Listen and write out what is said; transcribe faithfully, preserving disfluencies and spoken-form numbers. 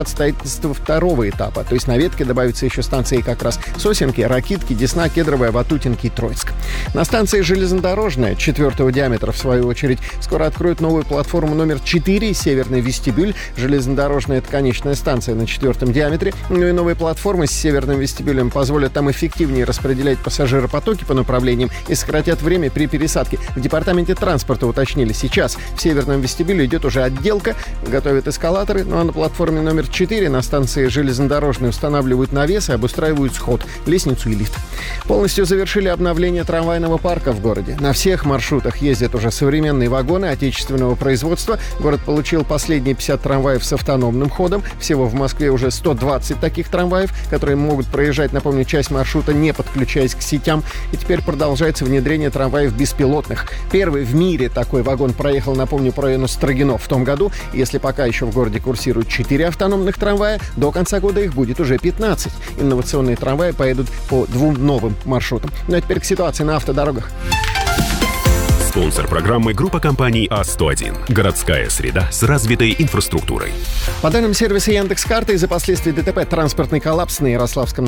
строительство второго этапа. То есть на ветке добавятся еще станции как раз Сосенки, Ракитки, Десна, Кедровая, Ватутинки и Троицк. На станции железнодорожная четвертого диаметра, в свою очередь, скоро откроют новую платформу номер четыре, Северный вестибюль. Железнодорожная — это конечная станция на четвертом диаметре. Ну и новые платформы с северным вестибюлем позволят там эффективнее распределять пассажиропотоки по направлениям и сократят время при пересадке. В департаменте транспорта уточнили: сейчас в северном вестибюле идет уже отделка, готовят эскалаторы, ну а на платформе номер четыре на станции железнодорожной устанавливают навесы, обустраивают сход, лестницу и лифт. Полностью завершили обновление трамвайного парка в городе. На всех маршрутах ездят уже современные вагоны отечественного производства. Город получил последние пятьдесят трамваев с автономным ходом. Всего в Москве уже сто двадцать таких трамваев, которые могут проезжать, напомню, часть маршрута, не подключаясь к сетям. И теперь продолжается внедрение трамваев беспилотных. Первый в мире такой вагон проехал, напомню, по району Строгино в том году. Если пока еще в городе курсируют четыре автономных трамвая, до конца года их будет уже пятнадцать. Инновационные трамваи поедут по двум новым маршрутам. Ну а теперь к ситуации на автодорогах. Спонсор программы — группа компаний А сто один. Городская среда с развитой инфраструктурой. По данным сервиса Яндекс.Карты, из-за последствий ДТП транспортный коллапс на Ярославском